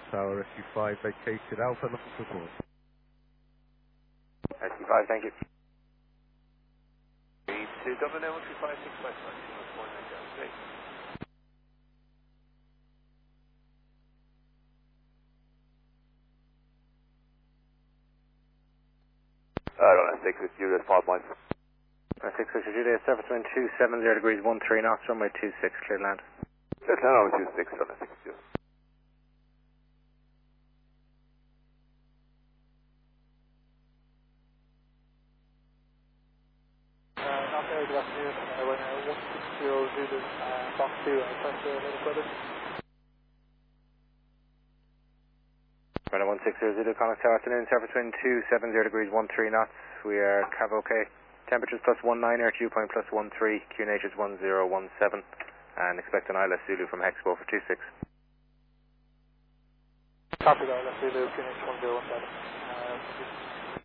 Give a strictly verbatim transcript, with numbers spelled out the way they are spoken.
Tower, S U five vacated Alpha, looking for support. S U five, thank you. two double nine one two five six five five two one nine zero three. Uh, Roland six with Juliet five miles. Uh, six with Juliet, surface wind two seven zero degrees one three knots, runway two six, clear land. Clear land over two six, Roland six two. Uh, not there, good afternoon. Uh, we're now one six zero Zulu, uh, box two, uh, press the little brother. Runway one six zero Zulu, Connacht Tower, afternoon, surface wind two seven zero degrees one three knots. We are Cav OK. Temperatures plus one nine, air dew point plus one three, Q N H is one zero one seven, and expect an I L S Zulu from Hexpo for two six. Copy that, let's Zulu, Q N H one zero one seven. Uh,